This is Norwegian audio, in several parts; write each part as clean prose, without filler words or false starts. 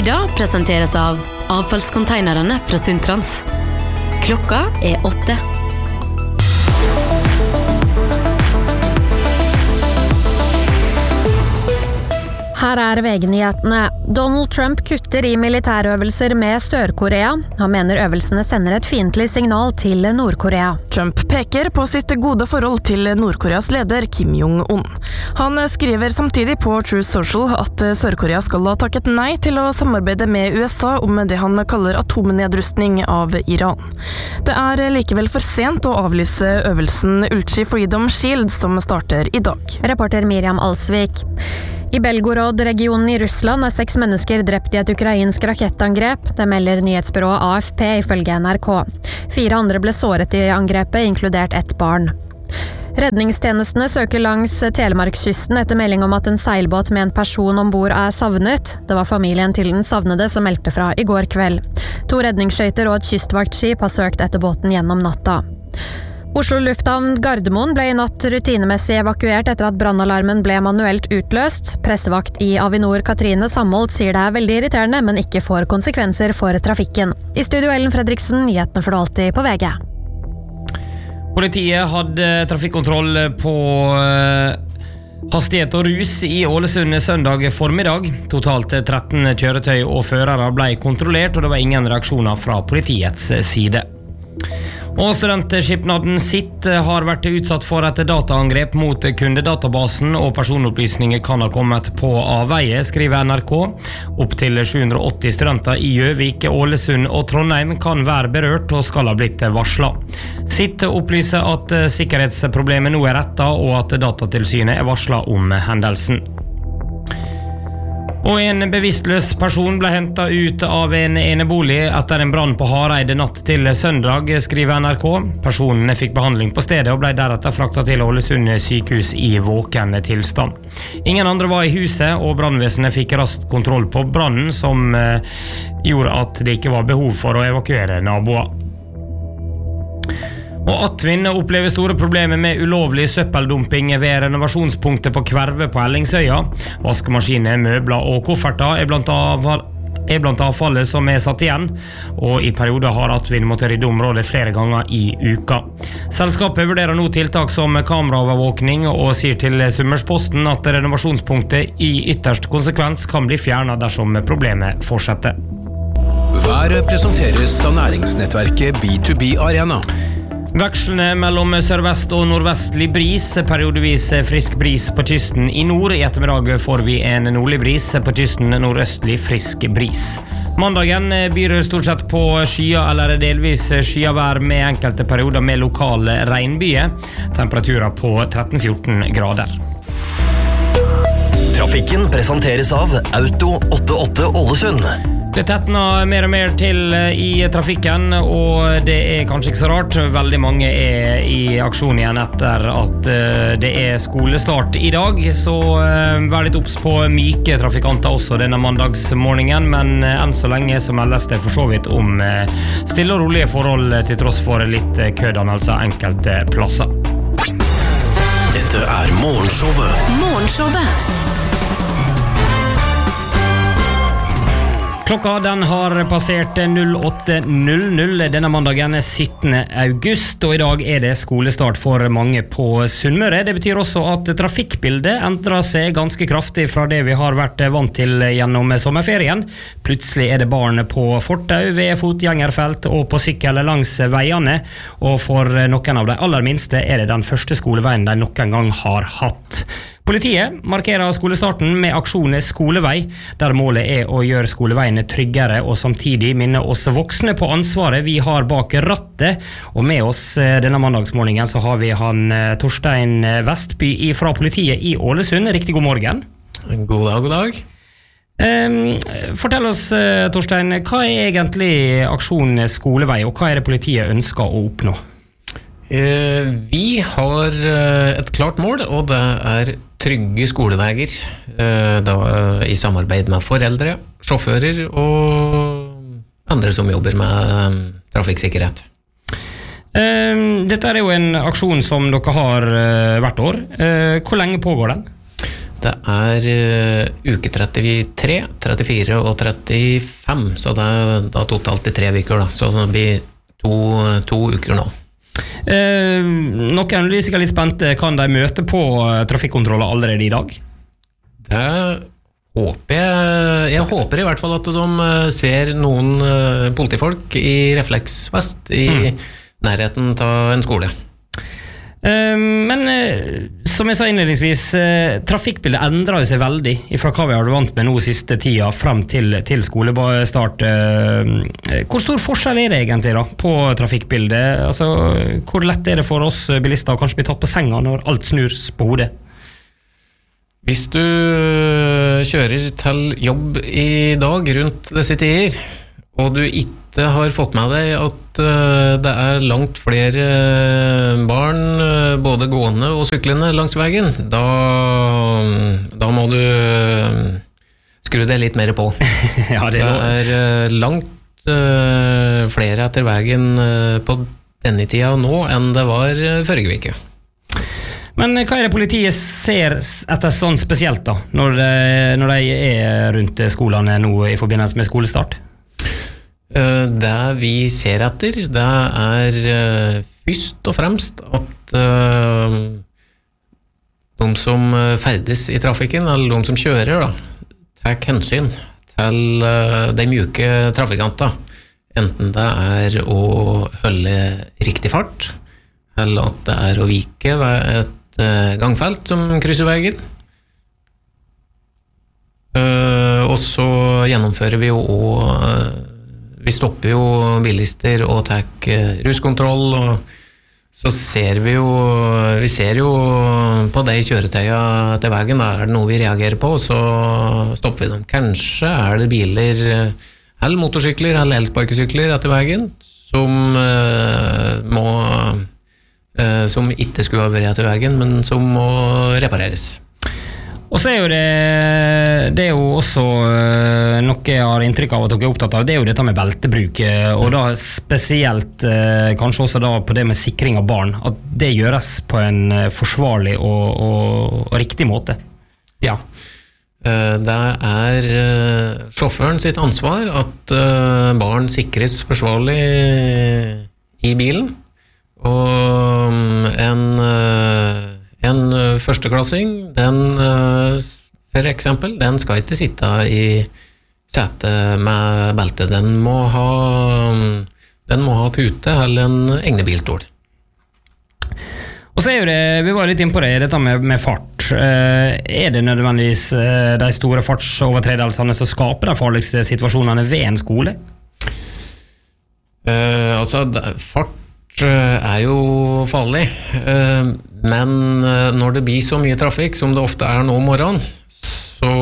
Lyda presenteres av avfallskonteinerne fra Sundtrans. Klokka 8. Her VG-nyhetene. Donald Trump kutter i militærøvelser med Sør-Korea. Han mener øvelsene sender et fiendtlig signal til Nord-Korea. Trump peker på sitt gode forhold til Nord-Koreas leder Kim Jong-un. Han skriver samtidig på Truth Social at Sør-Korea skal ha takket nei til å samarbeide med USA om det han kaller atomnedrustning av Iran. Det er likevel for sent å avlyse øvelsen Ulchi Freedom Shield som starter i dag. Reporter Miriam Alsvik. I Belgorod-regionen i Russland 6 mennesker drept i et ukrainsk rakettangrep. Det melder nyhetsbyrået AFP ifølge NRK. 4 andre ble såret i angrepet, inkludert ett barn. Redningstjenestene søker langs Telemarkskysten etter melding om at en seilbåt med en person ombord savnet. Det var familien til den savnede som meldte fra i går kveld. 2 redningsskøyter og et kystvaktskip har søkt etter båten gjennom natta. Oslo lufthavn Gardermoen ble i natt rutinemessig evakuert etter at brannalarmen ble manuelt utløst. Pressevakt i Avinor Katrine Samholdt sier det er veldig irriterende, men ikke får konsekvenser for trafikken. I studio Ellen Fredriksen, nyhetene får du alltid på VG. Politiet hadde trafikkontroll på hastighet og rus i Ålesund søndag formiddag. Totalt 13 kjøretøy og førere ble kontrollert, og det var ingen reaksjoner fra politiets side. Og studentskipnaden sitt har vært utsatt for et dataangrep mot kundedatabasen, og personopplysninger kan ha kommet på avveie, skriver NRK. Opp til 780 studenter i Gjøvik, Ålesund og Trondheim kan være berørt og skal ha blitt varslet. Sitt opplyser at sikkerhetsproblemet nå rettet, og at Datatilsynet varslet om hendelsen. Og en bevisstløs person ble hentet ut av en enebolig etter en brann på Hareide natt til søndag, skriver NRK. Personen fikk behandling på stedet og ble deretter fraktet til Ålesund sykehus i våken tilstand. Ingen andre var i huset, og brannvesenet fikk raskt kontroll på brannen, som gjorde at det ikke var behov for å evakuere naboer. Og Atvin opplever store problemer med ulovlig søppeldumping ved renovasjonspunktet på Kverve på Ellingsøya. Vaskemaskiner, møbler og kofferter er blant avfallet som er satt igjen, og i perioder har Atvin måttet rydde området flere ganger i uka. Selskapet vurderer nå tiltak som kameraovervåkning og sier til Summersposten at renovasjonspunktet i ytterst konsekvens kan bli fjernet dersom problemet fortsetter. Været presenteres av næringsnettverket B2B Arena. Vekslene mellom sørvest og nordvestlig bris, periodevis frisk bris på kysten i nord. I ettermiddag får vi en nordlig bris, på kysten nordøstlig frisk bris. Mandagen byr stort sett på skyer eller delvis skyavær med enkelte perioder med lokale regnbyger. Temperaturer på 13-14 grader. Trafikken presenteres av Auto 88 Ålesund. Det tetner mer og mer til i trafikken, og det er kanskje ikke så rart. Veldig mange er i aksjon igjen etter at det er skolestart i dag, så vær litt obs på myke trafikanter også denne mandagsmorgenen, men enn så lenge så meldes det for så vidt om stille og rolige forhold til tross for litt kødannelse enkelte plasser. Dette er Morgenshowet. Morgenshowet. Klokka den har passert 08.00 denne mandagen 17. august, og i dag er det skolestart for mange på Sunnmøre. Det betyr også at trafikkbildet endrer seg ganske kraftig fra det vi har vært vant til gjennom sommerferien. Plutselig er det barn på fortau, ved fotgjengerfelt og på sykkel langs veiene, og for noen av de aller minste er det den første skoleveien de noen gang har hatt. Politiet markerer skolestarten med aksjon Skolevei, der målet er å gjøre skoleveiene tryggere og samtidig minne oss voksne på ansvaret vi har bak rattet. Og med oss denne mandagsmorgenen så har vi han Torstein Vestby fra politiet i Ålesund. Riktig god morgen. God dag, god dag. Fortell oss, Torstein, hva er egentlig aksjon Skolevei, og hva er det politiet ønsker å oppnå? Vi har et klart mål, og det er trygge skoleveier, i samarbeid med foreldre, sjåfører og andre som jobber med trafikksikkerhet. Dette er jo en aksjon som dere har hvert år. Hvor lenge pågår den? Det uke 33, 34 og 35, så det da totalt I 3 uker da, så det blir to uker nå. Noen blir sikkert litt spente, kan de møte på trafikkontroller allerede I dag? Det håper jeg håper I hvert fall at de ser noen politifolk I refleksvest I nærheten av en skole. Men som jeg sa innledningsvis, trafikkbildet endrer seg veldig fra hva vi har vant med nå siste tida frem til skolestart. Hvor stor forskjell det egentlig da på trafikkbildet? Altså, hvor lett det for oss bilister å kanskje bli tatt på senga når alt snurs på hodet? Hvis du kjører til jobb I dag rundt disse tider, og du ikke har fått med deg at det langt flere barn, både gående og syklende langs veien, da må du skru det litt mer på. Ja, det langt flere etter veien på denne tida nå enn det var forrige uke. Men hva det politiet ser etter sånn spesielt da, når de rundt skolene nå I forbindelse med skolestart? Det vi ser etter, det først og fremst at de som ferdes I trafikken, eller de som kjører, da, tar hensyn til de mjuke trafikantene. Enten det å holde riktig fart, eller at det å vike ved et gangfelt som krysser veien. Og så gjennomfører vi jo vi stopper jo bilister og tar ruskontroll, og så ser vi ser jo på de kjøretøyene til veien, da det noe vi reagerer på, så stopper vi dem. Kanskje det biler, eller motorsykler, eller elsparkesykler etter veien, som ikke skulle ha vært etter veien, men som må repareres. Og så jo det jo også noe jeg har inntrykk av at dere opptatt av, det jo dette med beltebruk, og da spesielt kanskje også da på det med sikring av barn, at det gjøres på en forsvarlig og riktig måte. Ja, det sjåføren sitt ansvar at barn sikres forsvarlig I bilen, og en førsteklassing, for eksempel, den skal ikke sitte I sete med belte, den må ha pute eller en egnebilstol. Og så jo det, vi var litt inne på det, dette med fart. Det nødvendigvis de store fartsovertredelsene som skaper de farligste situasjonene ved en skole? Fart jo farlig, men når det blir så mye trafikk som det ofte nå om morgenen, så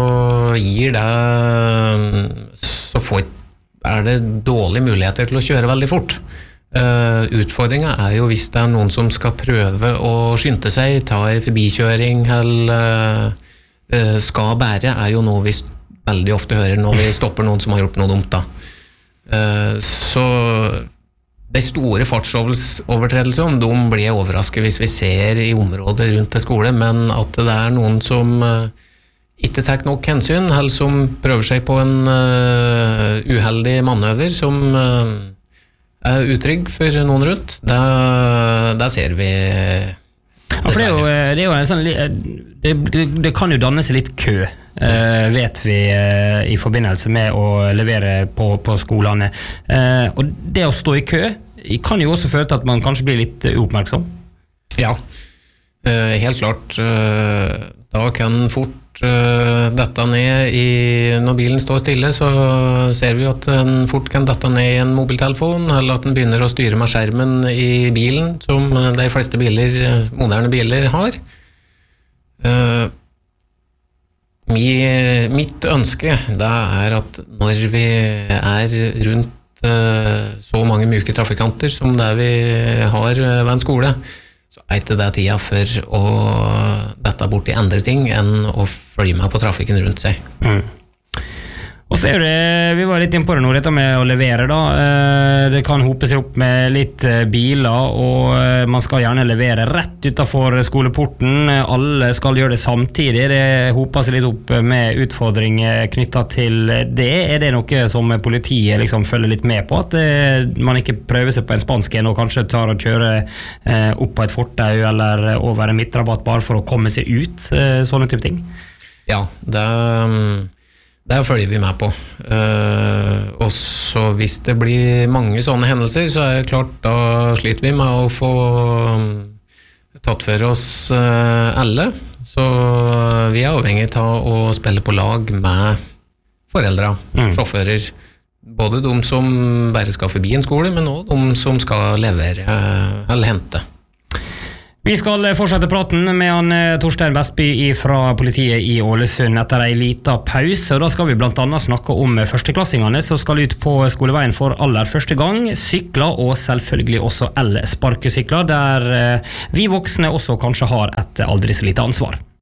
det dårlige muligheter til å kjøre veldig fort. Utfordringen jo hvis det noen som skal prøve å skynde seg, ta en forbikjøring eller skal bære, jo noe vi veldig ofte hører når vi stopper noen som har gjort noe dumt da. Så de store fartsovertredelsene, de blir overrasket hvis vi ser I området rundt til skole, men at det noen som ikke tar nok hensyn, eller som prøver seg på en uheldig manøver som utrygg for noen rundt, det ser vi. Ja, for det jo en sånn, det kan jo danne seg litt kø, vet vi I forbindelse med å levere på skolene. Og det å stå I kø kan jo også føre til at man kanskje blir litt uoppmerksom. Ja, helt klart. Da kan fort dette ned når bilen står stille, så ser vi at den fort kan dette ned I en mobiltelefon, eller at den begynner å styre med skjermen I bilen, som de fleste moderne biler har. Mitt ønske det at når vi rundt så mange myke trafikanter som det vi har ved en skole, så ikke det tida for å dette bort I andre ting enn å følge med på trafikken rundt seg. Og så vi var litt inne på det nå, dette med å levere da. Det kan hope seg opp med litt biler, og man skal gjerne levere rett utenfor skoleporten. Alle skal gjøre det samtidig. Det hoper seg litt opp med utfordringer knyttet til det. Det noe som politiet liksom følger litt med på? At man ikke prøver seg på en spansk en og kanskje tar og kjører opp på et fortau eller over en midtrabatt bare for å komme seg ut? Sånne type ting. Ja, det følger vi med på. Og så hvis det blir mange sånne hendelser, så det klart, da sliter vi med å få tatt for oss alle. Så vi avhengig av å spille på lag med foreldre, sjåfører. Både de som bare skal forbi en skole, men også de som skal levere eller hente. Vi skal fortsette praten med han Torstein Vestby fra politiet i Ålesund etter en liten pause, og da skal vi blant annet snakke om førsteklassingene som skal ut på skoleveien for aller første gang, sykler og selvfølgelig også elsparkesykler, der vi voksne også kanskje har et aldri så lite ansvar.